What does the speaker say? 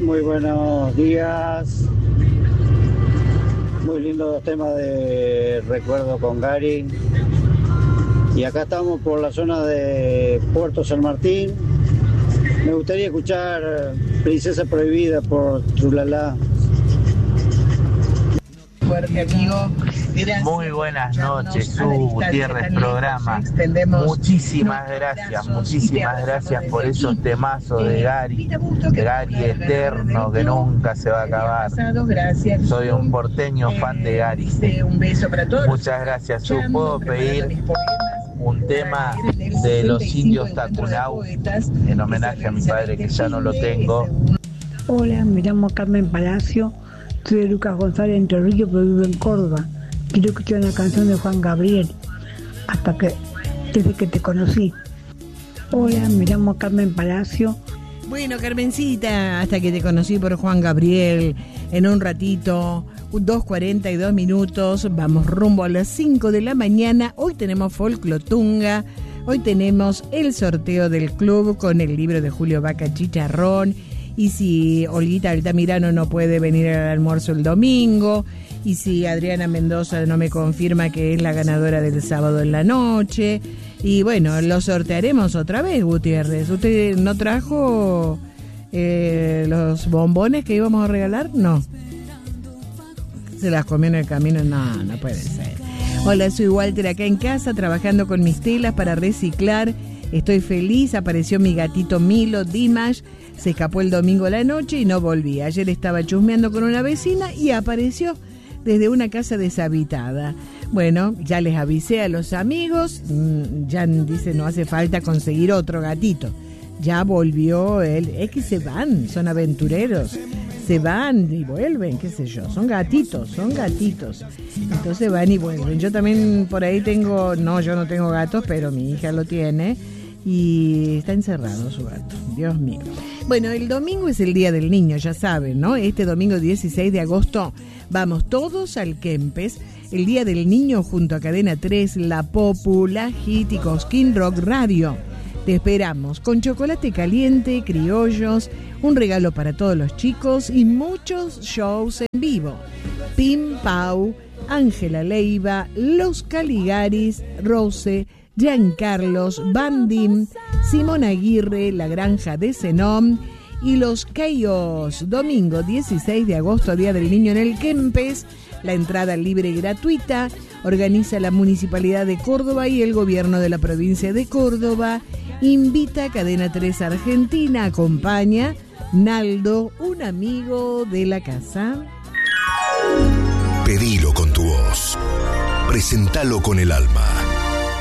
muy buenos días. Muy lindo tema de recuerdo con Gary. Y acá estamos por la zona de Puerto San Martín. Me gustaría escuchar Princesa Prohibida por Trulala. Fuerte, amigo. Gracias. Muy buenas noches, Gutiérrez programa. Muchísimas gracias por esos temazos de Gary eterno que nunca se va a acabar. Soy un porteño fan de Gary. Un beso para todos. Muchas gracias. ¿Puedo pedir un tema de los indios Tacunau en homenaje a mi padre que ya no lo tengo? Hola, me llamo Carmen Palacio, soy de Lucas González, Entre Ríos, pero vivo en Córdoba. Quiero escuchar una canción de Juan Gabriel, desde que te conocí. Hola, me llamo Carmen Palacio. Bueno, Carmencita, hasta que te conocí por Juan Gabriel, en un ratito, 2:42, vamos rumbo a las 5 de la mañana. Hoy tenemos Folclotunga, hoy tenemos el sorteo del club con el libro de Julio Vaca Chicharrón. Y si Olguita Altamirano no puede venir al almuerzo el domingo, y si Adriana Mendoza no me confirma que es la ganadora del sábado en la noche, y bueno, lo sortearemos otra vez, Gutiérrez. ¿Usted no trajo los bombones que íbamos a regalar? No. ¿Se las comió en el camino? No puede ser. Hola, soy Walter, acá en casa, trabajando con mis telas para reciclar. Estoy feliz, apareció mi gatito Milo, Dimash. Se escapó el domingo a la noche y no volví. Ayer estaba chusmeando con una vecina y apareció desde una casa deshabitada. Bueno, ya les avisé a los amigos. Ya dice, no hace falta conseguir otro gatito. Ya volvió él. Es que se van, son aventureros. Se van y vuelven, qué sé yo. Son gatitos. Entonces van y vuelven. Yo también por ahí tengo... No, yo no tengo gatos, pero mi hija lo tiene. Y está encerrado su gato. Dios mío. Bueno, el domingo es el Día del Niño, ya saben, ¿no? Este domingo 16 de agosto vamos todos al Kempes. El Día del Niño junto a Cadena 3, La Popu, La Hit y Cosquín Rock Radio. Te esperamos con chocolate caliente, criollos, un regalo para todos los chicos y muchos shows en vivo. Pim Pau, Ángela Leiva, Los Caligaris, Rose, Giancarlos, Bandim, Simón Aguirre, La Granja de Zenón y Los Chaos. Domingo 16 de agosto, Día del Niño en el Kempes. La entrada libre y gratuita. Organiza la Municipalidad de Córdoba y el Gobierno de la Provincia de Córdoba. Invita a Cadena 3 Argentina. Acompaña Naldo, un amigo de la casa. Pedilo con tu voz. Presentalo con el alma.